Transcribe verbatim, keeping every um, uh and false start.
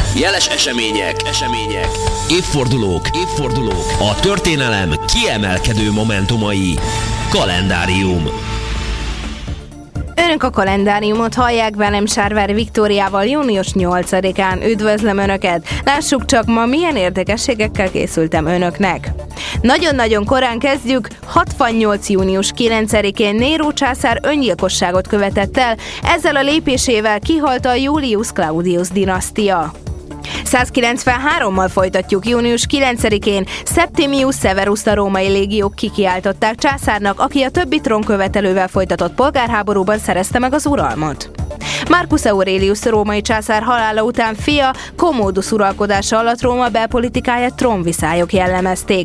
Jeles események, események, évfordulók, évfordulók, a történelem kiemelkedő momentumai. Kalendárium. Önök a kalendáriumot hallják, velem Sárvári Viktóriával június nyolcadikán. Üdvözlöm Önöket! Lássuk csak, ma milyen érdekességekkel készültem Önöknek. Nagyon-nagyon korán kezdjük, hatvannyolc június kilencedikén Néró császár öngyilkosságot követett el, ezzel a lépésével kihalt a Julius Claudius dinasztia. százkilencvenhárommal folytatjuk június kilencedikén, Septimius Severus a római légiók kikiáltották császárnak, aki a többi trónkövetelővel folytatott polgárháborúban szerezte meg az uralmat. Marcus Aurelius római császár halála után fia, Commodus uralkodása alatt Róma belpolitikáját trónviszályok jellemezték.